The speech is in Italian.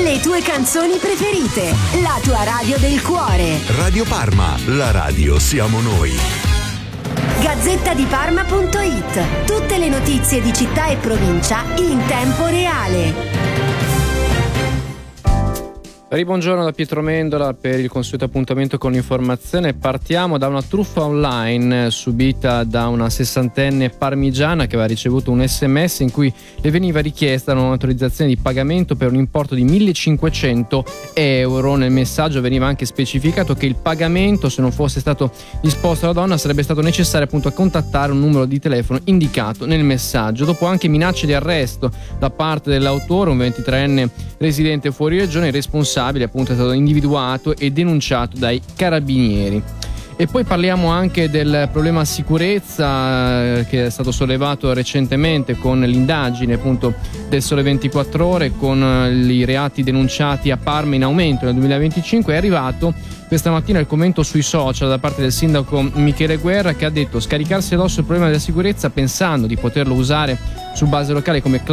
Le tue canzoni preferite, la tua radio del cuore. Radio Parma, la radio siamo noi. Gazzettadiparma.it. Tutte le notizie di città e provincia in tempo reale. Buongiorno da Pietro Mendola per il consueto appuntamento con l'informazione. Partiamo da una truffa online subita da una sessantenne parmigiana che aveva ricevuto un SMS in cui le veniva richiesta un'autorizzazione di pagamento per un importo di 1.500 euro. Nel messaggio veniva anche specificato che il pagamento, se non fosse stato disposto alla donna, sarebbe stato necessario appunto contattare un numero di telefono indicato nel messaggio. Dopo anche minacce di arresto da parte dell'autore, un 23enne residente fuori regione, il responsabile appunto è stato individuato e denunciato dai carabinieri. E poi parliamo anche del problema sicurezza che è stato sollevato recentemente con l'indagine appunto del Sole 24 Ore, con i reati denunciati a Parma in aumento nel 2025. È arrivato questa mattina il commento sui social da parte del sindaco Michele Guerra, che ha detto: scaricarsi addosso il problema della sicurezza pensando di poterlo usare su base locale come